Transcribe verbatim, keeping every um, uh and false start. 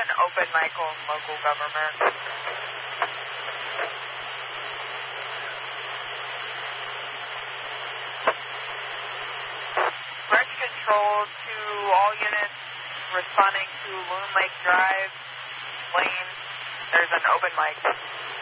an open mic on local government. Bridge control to all units responding to Loon Lake Drive lane. There's an open mic.